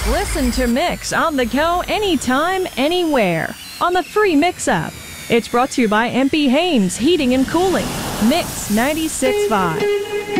Listen to Mix on the go anytime, anywhere on the free Mix app. It's brought to you by MP Haynes Heating and Cooling. Mix 96.5.